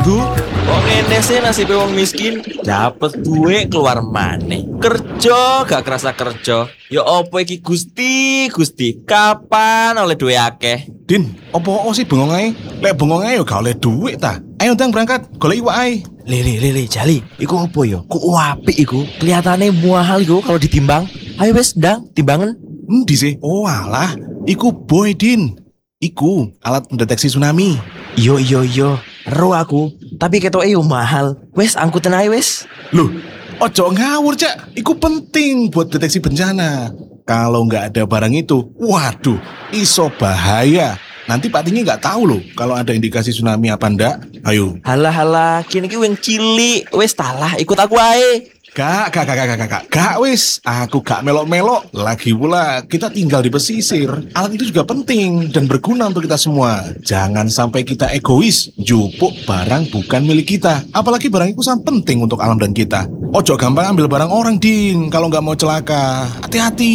Du, Kok ngene sih nasib wong miskin? Dapet duit keluar maneh. Kerja gak kerasa kerja. Ya opo iki Gusti, Gusti? Kapan oleh duit akeh? Din, opo sih bengong ae? Lek bengong ae yo gak oleh duit ta. Ayo ndang berangkat, golek iwak ae. Lele, Jali, iku apa yo? Ku apik iku. Kelihatannya mahal iku kalau ditimbang. Ayo wes, ndang, timbangan. Endi sih? Oh alah, iku boy Din. Iku alat pendeteksi tsunami. Yo, ero aku. Tapi ketoke yo mahal. Wes, angkutin ae wes. Loh, ojo ngawur Cak. Iku penting buat deteksi bencana. Kalau nggak ada barang itu, waduh, iso bahaya. Nanti Pak Tinggi nggak tahu loh kalau ada indikasi tsunami apa ndak. Ayo. Halah, kini ki wong cilik. Wes talah, ikut aku ae. Gak wis, aku gak melok-melok. Lagi pula kita tinggal di pesisir. Alat itu juga penting dan berguna untuk kita semua. Jangan sampai kita egois, jupuk barang bukan milik kita. Apalagi barang itu sangat penting untuk alam dan kita. Ojo gampang ambil barang orang, Din, kalau nggak mau celaka. Hati-hati.